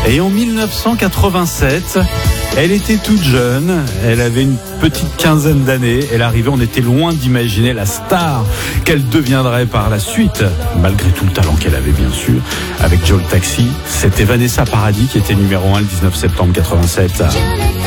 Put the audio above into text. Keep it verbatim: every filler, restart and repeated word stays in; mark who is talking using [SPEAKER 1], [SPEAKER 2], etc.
[SPEAKER 1] Et en dix-neuf cent quatre-vingt-sept, elle était toute jeune, elle avait une petite quinzaine d'années, elle arrivait, on était loin d'imaginer la star qu'elle deviendrait par la suite, malgré tout le talent qu'elle avait bien sûr. Avec Joe le Taxi, c'était Vanessa Paradis qui était numéro un le dix-neuf septembre quatre-vingt-sept.